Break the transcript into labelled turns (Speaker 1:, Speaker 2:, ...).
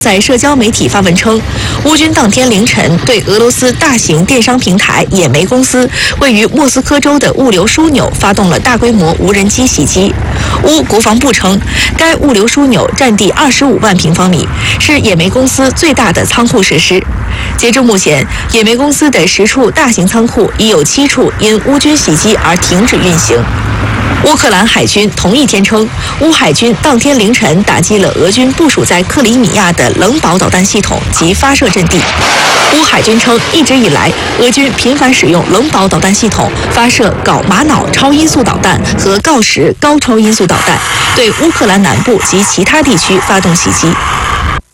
Speaker 1: 在社交媒体发文称，乌军当天凌晨对俄罗斯大型电商平台野莓公司位于莫斯科州的物流枢纽发动了大规模无人机袭击。乌国防部称，该物流枢纽占地25万平方米，是野莓公司最大的仓库设施。截至目前，野莓公司的10处大型仓库已有7处因乌军袭击而停止运行。乌克兰海军同一天称，乌海军当天凌晨打击了俄军部署在克里米亚的冷堡导弹系统及发射阵地。乌海军称，一直以来，俄军频繁使用冷堡导弹系统发射镐玛瑙超音速导弹和锆石高超音速导弹，对乌克兰南部及其他地区发动袭击。